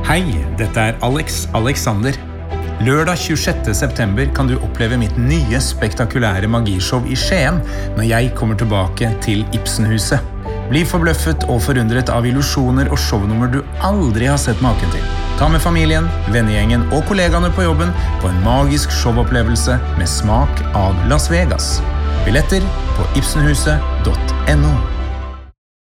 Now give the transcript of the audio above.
Hei, dette Alex Alexander. Lørdag 26. september kan du oppleve mitt nye spektakulære magishow i Skien når jeg kommer tilbake til Ibsenhuset. Bli forbløffet og forundret av illusjoner og shownummer du aldri har sett maken til. Ta med familien, vennegjengen og kollegaene på jobben på en magisk showopplevelse med smak av Las Vegas. Billetter på ibsenhuset.no.